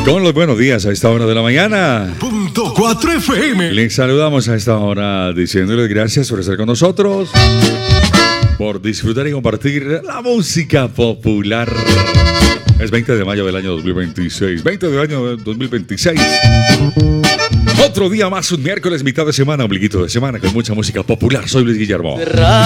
Con los buenos días a esta hora de la mañana. .4 FM. Les saludamos a esta hora diciéndoles gracias por estar con nosotros, por disfrutar y compartir la música popular. Es 20 de mayo del año 2026. 20 de año 2026. Otro día más, un miércoles, mitad de semana, ombliguito de semana, con mucha música popular. Soy Luis Guillermo.